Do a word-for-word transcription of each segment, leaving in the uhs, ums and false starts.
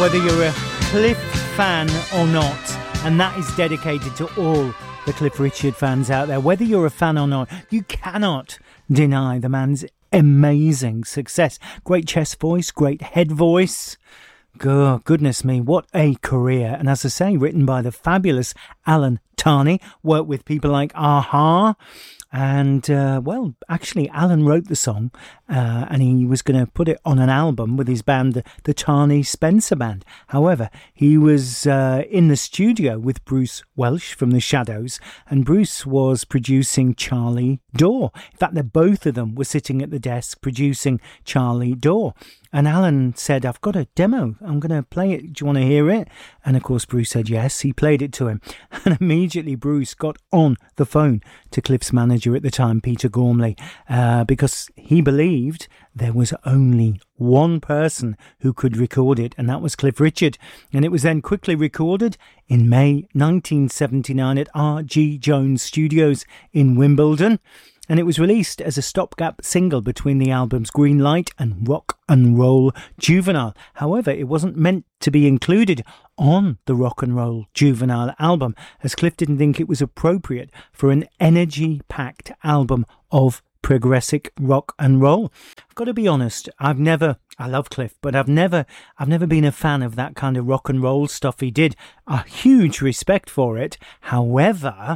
whether you're a Cliff fan or not, and that is dedicated to all the Cliff Richard fans out there. Whether you're a fan or not, you cannot deny the man's amazing success. Great chest voice, great head voice. God, goodness me, what a career. And as I say, written by the fabulous Alan Tarney, worked with people like a-ha. And, uh, well, actually, Alan wrote the song uh, and he was going to put it on an album with his band, the, the Tarney Spencer Band. However, he was uh, in the studio with Bruce Welch from The Shadows, and Bruce was producing Charlie Dore. In fact, the both of them were sitting at the desk producing Charlie Dore. And Alan said, I've got a demo. I'm going to play it. Do you want to hear it? And of course, Bruce said yes. He played it to him. And immediately Bruce got on the phone to Cliff's manager at the time, Peter Gormley, uh, because he believed there was only one person who could record it, and that was Cliff Richard. And it was then quickly recorded in May nineteen seventy-nine at R G Jones Studios in Wimbledon. And it was released as a stopgap single between the albums Green Light and Rock and Roll Juvenile. However, it wasn't meant to be included on the Rock and Roll Juvenile album, as Cliff didn't think it was appropriate for an energy-packed album of progressive rock and roll. I've got to be honest, I've never, I love Cliff, but I've never, I've never been a fan of that kind of rock and roll stuff he did. A huge respect for it. However,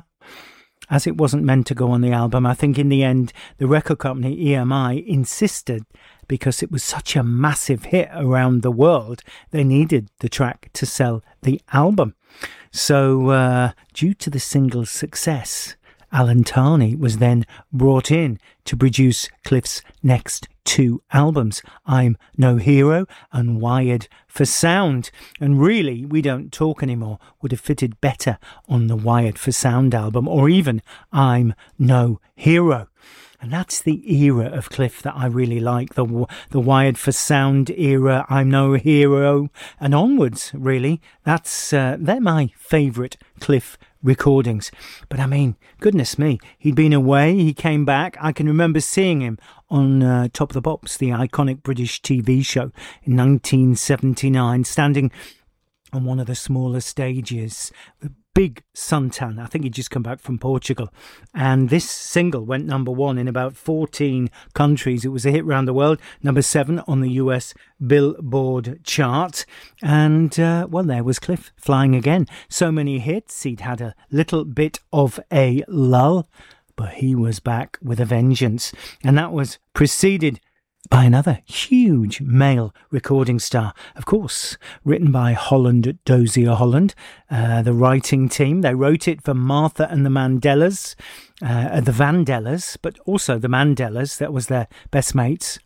as it wasn't meant to go on the album, I think in the end, the record company E M I insisted, because it was such a massive hit around the world, they needed the track to sell the album. So, uh, due to the single's success, Alan Tarney was then brought in to produce Cliff's next two albums, I'm No Hero and Wired for Sound. And really, We Don't Talk Anymore would have fitted better on the Wired for Sound album, or even I'm No Hero. And that's the era of Cliff that I really like, the the Wired for Sound era, I'm No Hero, and onwards, really. That's uh, they're my favourite Cliff recordings. But I mean, goodness me, he'd been away, he came back. I can remember seeing him on uh, Top of the Pops, the iconic British T V show in nineteen seventy-nine, standing on one of the smaller stages, the big suntan. I think he'd just come back from Portugal, and this single went number one in about fourteen countries. It was a hit around the world, number seven on the U S Billboard chart, and uh, well, there was Cliff flying again. So many hits, he'd had a little bit of a lull, but he was back with a vengeance, and that was preceded by another huge male recording star. Of course, written by Holland Dozier Holland, uh, the writing team. They wrote it for Martha and the Mandelas, uh, the Vandellas, but also the Mandelas. That was their best mates.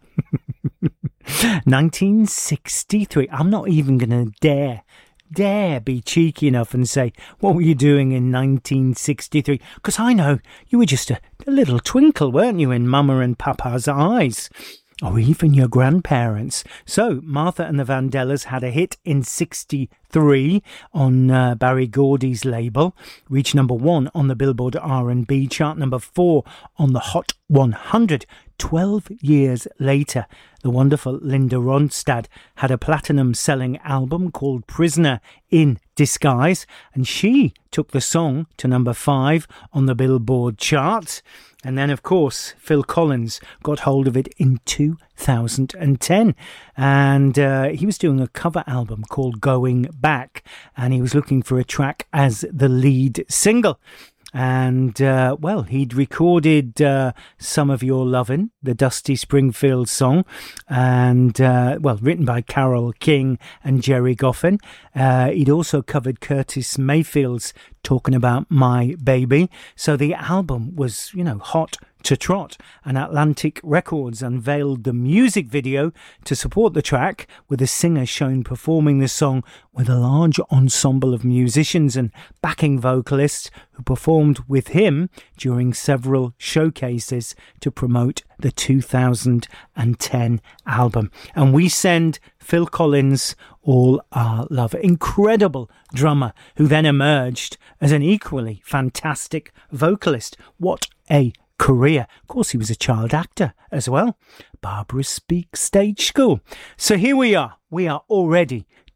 nineteen sixty-three. I'm not even going to dare dare be cheeky enough and say, what were you doing in nineteen sixty-three? Because I know you were just a, a little twinkle, weren't you, in Mama and Papa's eyes? Or even your grandparents. So, Martha and the Vandellas had a hit in sixty-three on uh, Barry Gordy's label, reached number one on the Billboard R and B chart, number four on the Hot one hundred. Twelve years later, the wonderful Linda Ronstadt had a platinum-selling album called Prisoner in Disguise, and she took the song to number five on the Billboard chart. And then, of course, Phil Collins got hold of it in two thousand ten, and uh, he was doing a cover album called Going Back, and he was looking for a track as the lead single. And, uh, well, he'd recorded uh, Some of Your Lovin', the Dusty Springfield song, and, uh, well, written by Carole King and Jerry Goffin. Uh, he'd also covered Curtis Mayfield's Talking About My Baby. So the album was, you know, hot to trot, and Atlantic Records unveiled the music video to support the track, with the singer shown performing the song with a large ensemble of musicians and backing vocalists who performed with him during several showcases to promote the two thousand ten album. And we send Phil Collins all our love. Incredible drummer who then emerged as an equally fantastic vocalist. What a career. Of course, he was a child actor as well. Barbara Speake Stage School. So here we are. We are already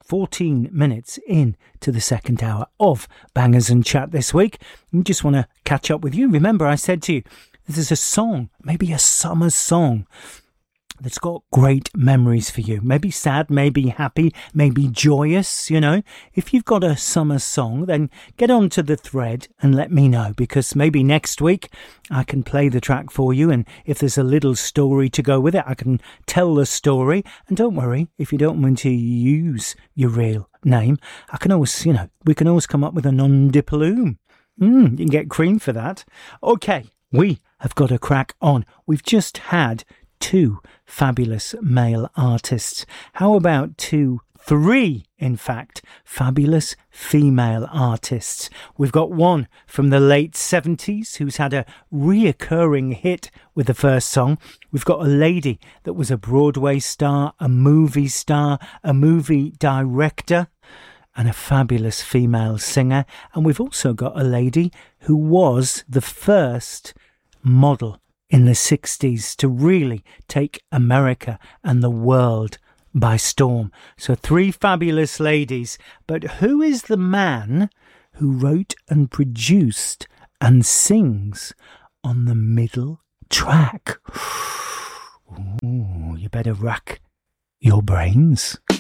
fourteen minutes into the second hour of Bangers and Chat this week. I just want to catch up with you. Remember, I said to you, this is a song, maybe a summer song, that's got great memories for you. Maybe sad, maybe happy, maybe joyous, you know. If you've got a summer song, then get onto the thread and let me know, because maybe next week I can play the track for you, and if there's a little story to go with it, I can tell the story. And don't worry, if you don't want to use your real name, I can always, you know, we can always come up with a nom de plume. Mm, you can get cream for that. Okay, we have got a crack on. We've just had two fabulous male artists. How about two, three, in fact, fabulous female artists? We've got one from the late seventies who's had a reoccurring hit with the first song. We've got a lady that was a Broadway star, a movie star, a movie director, and a fabulous female singer. And we've also got a lady who was the first model in the sixties to really take America and the world by storm. So three fabulous ladies. But who is the man who wrote and produced and sings on the middle track? Ooh, you better rack your brains.